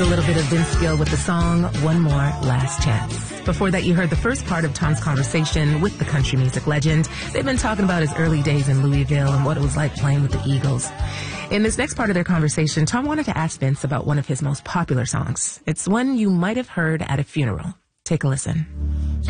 a little bit of Vince Gill with the song One More Last Chance. Before that, you heard the first part of Tom's conversation with the country music legend. They've been talking about his early days in Louisville and what it was like playing with the Eagles. In this next part of their conversation, Tom wanted to ask Vince about one of his most popular songs. It's one you might have heard at a funeral. Take a listen.